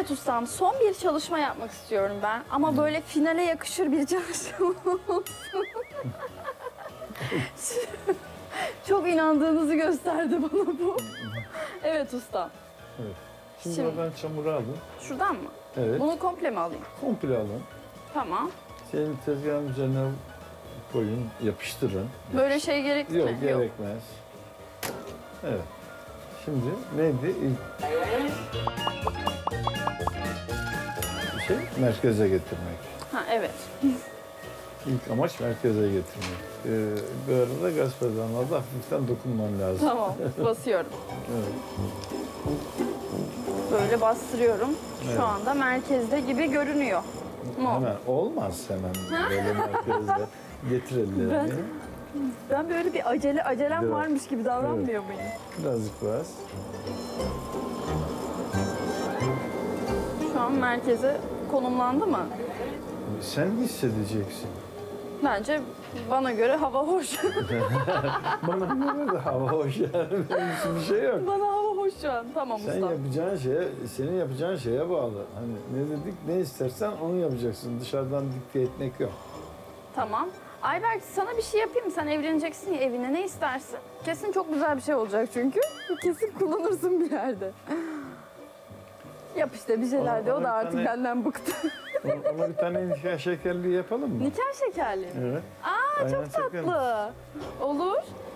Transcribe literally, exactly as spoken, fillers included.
Evet ustam, son bir çalışma yapmak istiyorum ben. Ama böyle finale yakışır bir çalışma olsun. Çok inandığınızı gösterdi bana bu. Evet ustam. Evet. Şimdi, Şimdi- oradan çamuru alın. Şuradan mı? Evet. Bunu komple mi alayım? Komple alın. Tamam. Senin tezgahın üzerine koyun, yapıştırın. Böyle şey gerekli Yok, mi? gerekmez. Evet. Şimdi neydi? İlk şey merkeze getirmek. Ha evet. İlk amaç merkeze getirmek. Ee, bu arada gaz pedalına da hafiften dokunman lazım. Tamam. Basıyorum. Evet. Böyle bastırıyorum. Şu Evet. anda merkezde gibi görünüyor. Mu? Hemen olmaz hemen böyle merkezde. Getir ellerini. Ben- Ben böyle bir acele acelem Evet. varmış gibi davranmıyor muyum? Birazcık bas. Şu an merkeze konumlandı mı? Sen hissedeceksin. Bence bana göre hava hoş. Bana göre de hava hoş yani. Benim için bir şey yok. Bana hava hoş şu an. Tamam Sen usta. yapacağın şeye, senin yapacağın şeye bağlı. Hani ne dedik, ne istersen onu yapacaksın. Dışarıdan dikte etmek yok. Tamam. Ayberk sana bir şey yapayım mı? Sen evleneceksin ya evine ne istersin? Kesin çok güzel bir şey olacak çünkü. Kesin kullanırsın bir yerde. Yap işte bir şeyler de Ona- o da ona bir artık tane- benden bıktı. Ona bir tane nikah şekerliği yapalım mı? Nikah şekerliği mi? Evet. Aa Aynen, çok şekerli. tatlı. Olur.